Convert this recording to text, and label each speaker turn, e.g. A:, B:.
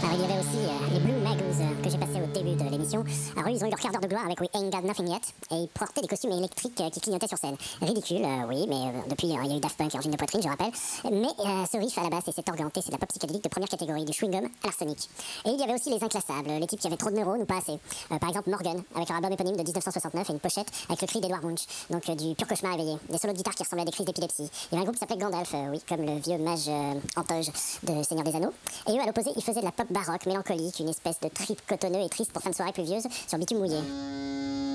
A: Alors il y avait aussi les Blue Magoos que j'ai passé au début de l'émission. Alors eux, ils ont eu leur quart d'heure de gloire avec We Ain't Got Nothing Yet, et ils portaient des costumes électriques qui clignotaient sur scène. Ridicule, oui, mais depuis il y a eu Daft Punk et Angine de Poitrine, je rappelle. Mais ce riff à la basse et cet orgue hanté, c'est de la pop psychédélique de première catégorie, du chewing-gum à l'arsenic. Et il y avait aussi les inclassables, les types qui avaient trop de neurones ou pas assez. Par exemple Morgan, avec leur album éponyme de 1969 et une pochette avec le cri d'Edward Munch, donc du pur cauchemar éveillé. Des solos de guitare qui ressemblaient à des crises d'épilepsie. Il y avait un groupe qui s'appelait Gandalf, oui, comme le vieux mage en toge de Seigneur des Anneaux. Et eux, à l'opposé, ils faisaient de la pop baroque, mélancolique, une espèce de trip cotonneux et triste pour fin de soirée pluvieuse sur le bitume mouillé.